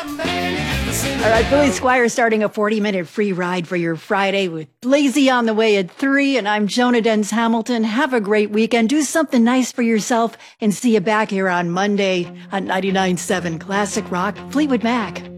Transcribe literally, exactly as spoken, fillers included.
All right, Billy Squire starting a forty-minute free ride for your Friday with Lazy on the way at three, and I'm Jonah Dens Hamilton. Have a great weekend. Do something nice for yourself, and see you back here on Monday on ninety-nine point seven Classic Rock, Fleetwood Mac.